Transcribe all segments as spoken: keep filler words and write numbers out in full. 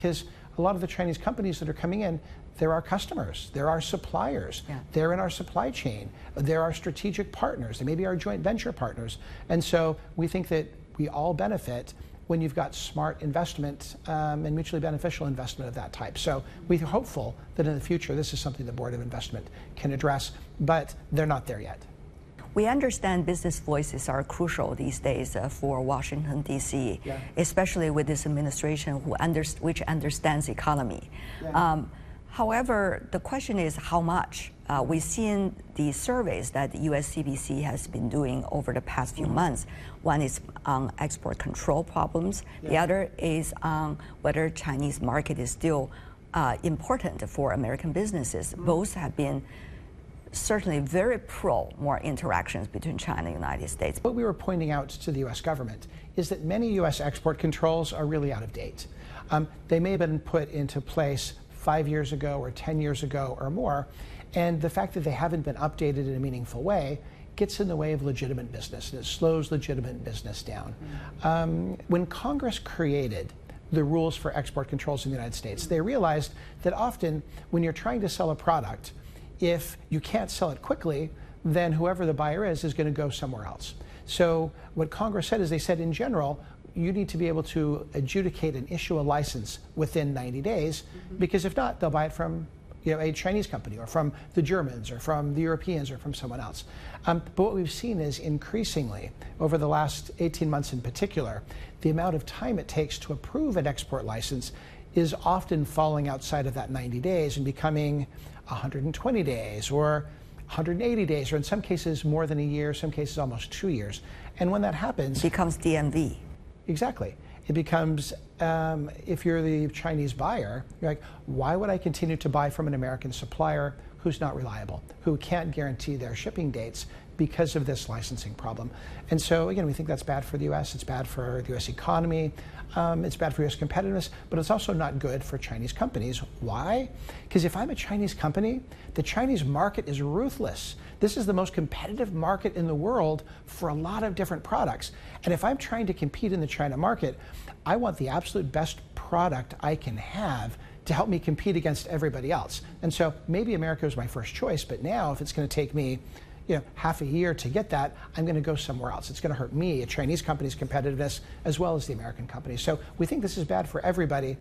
Because a lot of the Chinese companies that are coming in, they're our customers, they're our suppliers, yeah. they're in our supply chain, they're our strategic partners, they may be our joint venture partners. And so we think that we all benefit when you've got smart investment um, and mutually beneficial investment of that type. So we're hopeful that in the future this is something the Board of Investment can address, but they're not there yet. We understand business voices are crucial these days uh, for Washington, D C, yeah. especially with this administration who under, which understands economy. Yeah. Um, however, the question is how much? Uh, we've seen the surveys that the U S C B C has been doing over the past few mm-hmm. months. One is on export control problems. Yeah. The other is on whether Chinese market is still uh, important for American businesses. Mm-hmm. Both have been certainly very pro more interactions between China and the United States. What we were pointing out to the U S government is that many U S export controls are really out of date. Um, they may have been put into place five years ago or ten years ago or more, and the fact that they haven't been updated in a meaningful way gets in the way of legitimate business, and it slows legitimate business down. Mm-hmm. um, when Congress created the rules for export controls in the United States, they realized that often when you're trying to sell a product, if you can't sell it quickly, then whoever the buyer is is going to go somewhere else. So what Congress said is they said in general, you need to be able to adjudicate and issue a license within ninety days, mm-hmm. because if not, they'll buy it from you know, a Chinese company or from the Germans or from the Europeans or from someone else. Um, but what we've seen is increasingly, over the last eighteen months in particular, the amount of time it takes to approve an export license is often falling outside of that ninety days and becoming one hundred twenty days or one hundred eighty days, or in some cases more than a year, some cases almost two years. And when that happens... It becomes D M V. Exactly. It becomes, um, if you're the Chinese buyer, you're like, why would I continue to buy from an American supplier who's not reliable, who can't guarantee their shipping dates because of this licensing problem? And so, again, we think that's bad for the U S, it's bad for the U S economy, um, it's bad for U S competitiveness, but it's also not good for Chinese companies. Why? Because if I'm a Chinese company, the Chinese market is ruthless. This is the most competitive market in the world for a lot of different products. And if I'm trying to compete in the China market, I want the absolute best product I can have to help me compete against everybody else. And so maybe America was my first choice, but now if it's going to take me you know, half a year to get that, I'm going to go somewhere else. It's going to hurt me, a Chinese company's competitiveness, as well as the American company. So we think this is bad for everybody.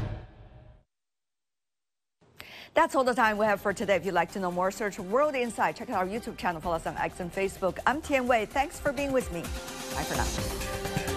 That's all the time we have for today. If you'd like to know more, search World Insight. Check out our YouTube channel, follow us on X and Facebook. I'm Tian Wei. Thanks for being with me. Bye for now.